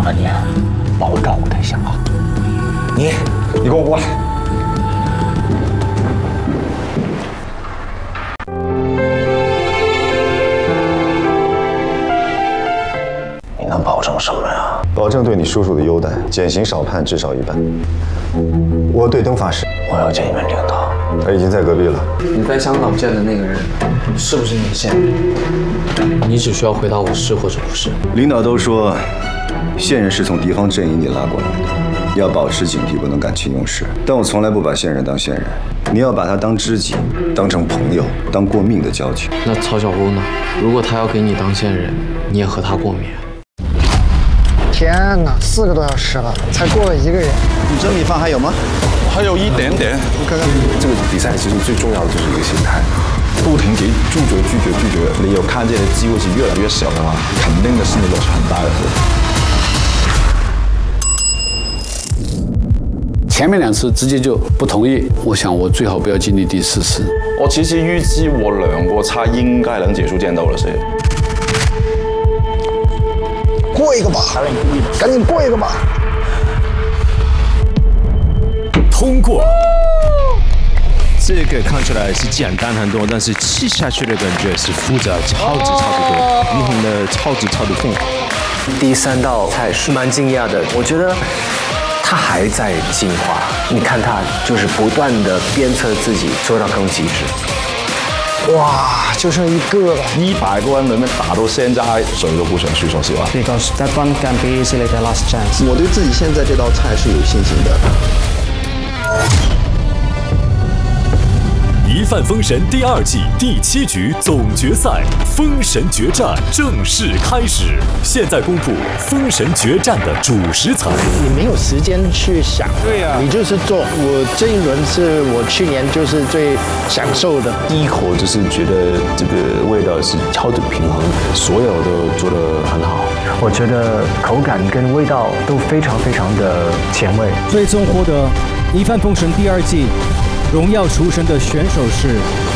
了你，把我照顾得行啊！ 你给我过来。 你能保证什么呀？ 保证对你叔叔的优待，减刑少判至少1半。我对灯发誓， 我要见你们领导。 他已经在隔壁了。 你在香港见的那个人，是不是你的线人？你只需要回答我是或者不是。 领导都说，线人是从敌方阵营里拉过来的，要保持警惕，不能感情用事。但我从来不把线人当线人，你要把他当知己，当成朋友，当过命的交情。 那曹小欧呢？如果他要给你当线人，你也和他过命？ 天哪，4个多小时了，才过了1个人。 你这米饭还有吗？ 还有一点点。 我看看。 这个比赛其实最重要的就是一个心态，不停地拒绝。你有看见的机会是越来越小的话，肯定的心理落差很大的。 前面2次直接就不同意，我想我最好不要经历第4次。 我其實預知我2個差應該能結束戰鬥了先。 过一个吧，赶紧过一个吧。 通过。这个看出来是简单很多，但是吃下去的感觉是复杂超级多，灵魂的超级痛。 第3道菜是蛮惊讶的，我觉得他还在进化。你看他就是不断的鞭策自己做到更极致。 哇，就剩1个了。 100個人裡面打到現在，誰都不想輸，說實話。 Because that one can be easily the last chance。 我对自己现在这道菜是有信心的。 《疑犯封神》第2季第7局总决赛，封神决战正式开始。现在公布封神决战的主食材。 你没有时间去想， 对呀， 你就是做。我这一轮是我去年就是最享受的。 第一口就是觉得这个味道是超级平衡，所有都做得很好。 我觉得口感跟味道都非常的前卫。 最终获得《疑犯封神》第2季荣耀厨神的选手是